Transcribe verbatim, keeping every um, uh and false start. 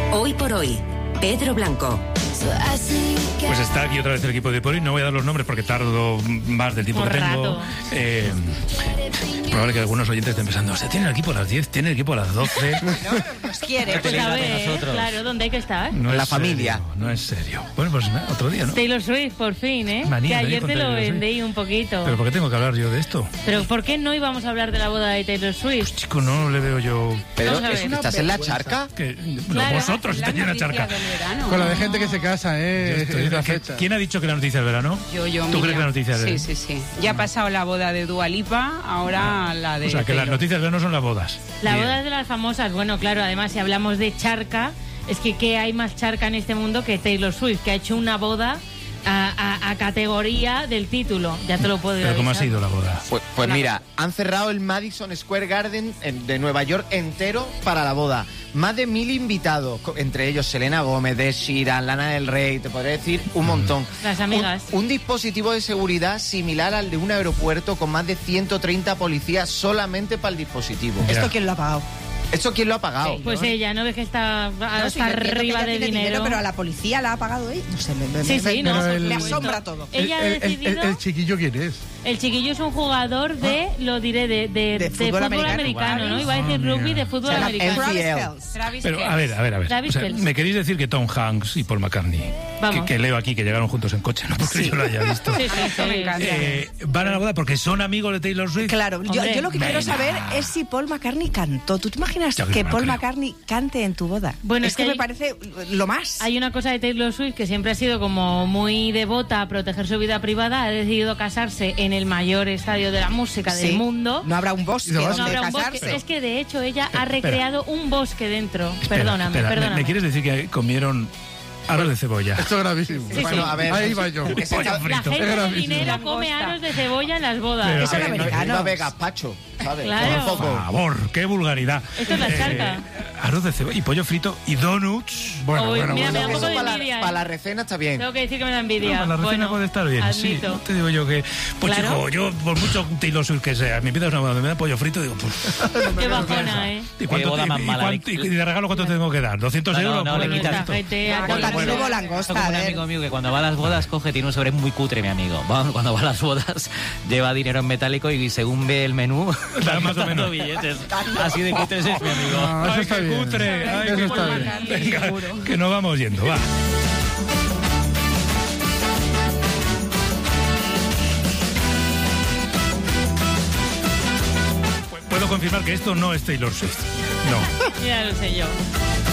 Hoy por hoy, Pedro Blanco. Pues está aquí otra vez el equipo de por hoy. No voy a dar los nombres porque tardo más del tiempo Por que tengo. rato. Eh, probable que algunos oyentes estén pensando, o sea, tiene el equipo a las diez, tiene el equipo a las doce. Nos quiere. Pues a ver, claro, ¿dónde hay que estar? No La es familia. serio, no es serio. Bueno, pues nada, otro día, ¿no? Taylor Swift, por fin, ¿eh? Manía, que manía ayer con te lo Taylor Swift. vendí un poquito. ¿Pero por qué tengo que hablar yo de esto? Pero ¿por qué no íbamos a hablar de la boda de Taylor Swift? Chico, no le veo yo... Pedro, Vamos a ver. ¿estás en la charca? Que, Claro, vosotros La estáis en la noticia charca. del verano. Con la de gente que se casa, Yo ¿eh? estoy- Es la ¿Qué- fecha. ¿Quién ha dicho que la noticia del verano? Yo, yo, ¿Tú Miriam. crees que la noticia del Sí, sí, sí. Ya ha pasado la boda de Dua Lipa, ahora la de O sea, que las Taylor. noticias del verano son las bodas. La Bien. boda es de las famosas. Bueno, claro, además, si hablamos de charca, es que ¿qué hay más charca en este mundo que Taylor Swift, que ha hecho una boda a, a- a categoría del título? Ya te lo puedo ir Pero ¿cómo ha avisando. sido la boda? Pues, pues mira, han cerrado el Madison Square Garden en- de Nueva York entero para la boda. Más de mil invitados, co- entre ellos Selena Gómez, Ed Sheeran, Lana del Rey, te podría decir un montón. Las amigas. Un, un dispositivo de seguridad similar al de un aeropuerto con más de ciento treinta policías solamente para el dispositivo. Ya. ¿Esto quién lo ha pagado? ¿Esto quién lo ha pagado? Pues ella, ¿no ves que está No, hasta sí, yo entiendo que arriba ella de tiene dinero? pero a la policía la ha pagado ella. No sé, me, me- Sí, me- sí, me- no, pero por el- me supuesto. asombra todo. Ella ha el, el- decidido... el- el chiquillo, ¿quién es? El chiquillo es un jugador de, lo diré, de, de, de fútbol fútbol, americano. americano, ¿no? Iba a decir Ah, rugby mira. de fútbol Se llama americano. N F L. Travis Kelce. Travis Pero, Kelce. a ver, a ver, a ver. Travis O sea, Kelce. ¿me queréis decir que Tom Hanks y Paul McCartney, que, Vamos. que leo aquí que llegaron juntos en coche, no porque yo lo haya visto, Sí, sí, sí. Me encanta. eh, van a la boda porque son amigos de Taylor Swift? Claro, yo, Hombre, yo lo que quiero venga. saber es si Paul McCartney cantó. ¿Tú te imaginas Ya que que no Paul creo. McCartney cante en tu boda? Bueno, es es que, que me hay- parece lo más. Hay una cosa de Taylor Swift que siempre ha sido como muy devota a proteger su vida privada. Ha decidido casarse en el mayor estadio de la música Sí. del mundo. No habrá un bosque No, No donde habrá un casarse. bosque. Es que de hecho ella ha Espera. recreado un bosque dentro. Espera, perdóname, espera, ¿me- perdóname. ¿Me quieres decir que comieron aros de cebolla? Esto es gravísimo. Sí, Bueno, sí. a ver, Ahí va yo. ese Pollo cha- La frito. gente Es de gravísimo. dinero come Langosta. aros de cebolla en las bodas. Pero, Eso a es ver, no, americano. no va a haber gazpacho, ¿sabes? Claro. Tampoco. Por favor, qué vulgaridad. Esto es la charca. Arroz de cebolla y pollo frito y donuts. Bueno, Uy, bueno, mira, bueno. me da un poco Eso de para, envidia, la, ¿eh? para la recena está bien. Tengo que decir que me da envidia. No, la recena bueno, puede estar bien, admito. sí. No te digo yo que... Pues Claro. chico, yo por mucho Taylor Swift que sea, me pidas una boda, me da pollo frito, digo, pues... Qué bajona, ¿eh? ¿Y cuánto boda te- más y mala, cuánto- Vic. y de regalo cuánto te tengo que dar? ¿doscientos No, no, euros? no, por le el quitas resto? Esta gente Ah, ha con la comprado- nueva Esto langosta, como un a ver. amigo mío que cuando va a las bodas coge, tiene un sobre muy cutre, mi amigo. Va- Cuando va a las bodas lleva dinero en metálico y según ve el menú, Da va más o gastando menos. billetes. Así de cutres es mi amigo. No, eso Ay, está qué bien. cutre, ay, Eso qué está cutre. bien. Venga, que nos vamos yendo, va. Puedo confirmar que esto no es Taylor Swift. No. Ya lo sé yo.